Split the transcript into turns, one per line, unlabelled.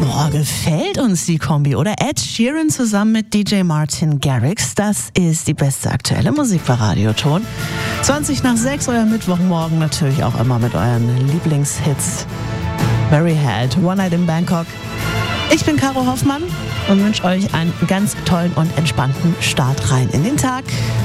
Boah, gefällt uns die Kombi, oder? Ed Sheeran zusammen mit DJ Martin Garrix. Das ist die beste aktuelle Musik bei Radioton. 6:20, euer Mittwochmorgen, natürlich auch immer mit euren Lieblingshits. Very Head, One Night in Bangkok. Ich bin Caro Hoffmann und wünsche euch einen ganz tollen und entspannten Start rein in den Tag.